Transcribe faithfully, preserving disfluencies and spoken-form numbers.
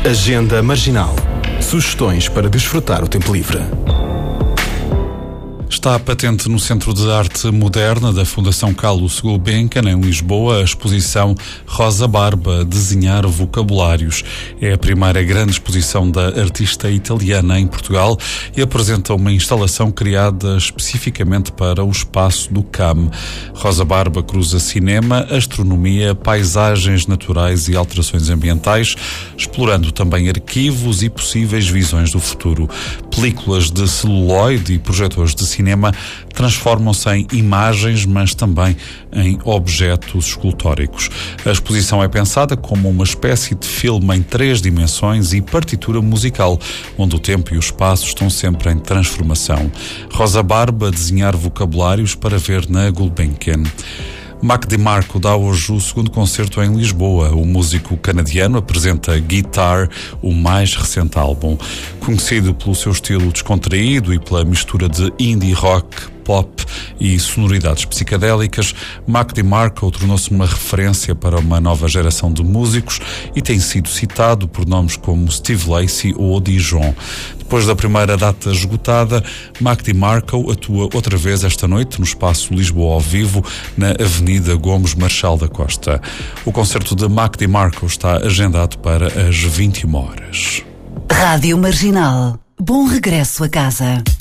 Agenda Marginal. Sugestões para desfrutar o tempo livre. Está patente no Centro de Arte Moderna da Fundação Carlos Gulbenkian, em Lisboa, a exposição Rosa Barba, Desenhar Vocabulários. É a primeira grande exposição da artista italiana em Portugal e apresenta uma instalação criada especificamente para o espaço do C A M. Rosa Barba cruza cinema, astronomia, paisagens naturais e alterações ambientais, explorando também arquivos e possíveis visões do futuro. Películas de celuloide e projetores de cinema transformam-se em imagens, mas também em objetos escultóricos. A exposição é pensada como uma espécie de filme em três dimensões e partitura musical, onde o tempo e o espaço estão sempre em transformação. Rosa Barba, Desenhar Vocabulários, para ver na Gulbenkian. Mac DeMarco dá hoje o segundo concerto em Lisboa. O músico canadiano apresenta Guitar, o mais recente álbum. Conhecido pelo seu estilo descontraído e pela mistura de indie rock, pop e sonoridades psicadélicas, Mac DeMarco tornou-se uma referência para uma nova geração de músicos e tem sido citado por nomes como Steve Lacy ou Dijon. Depois da primeira data esgotada, Mac DeMarco atua outra vez esta noite no espaço Lisboa ao Vivo, na Avenida Gomes Marchal da Costa. O concerto de Mac DeMarco está agendado para as vinte e uma horas. Rádio Marginal. Bom regresso a casa.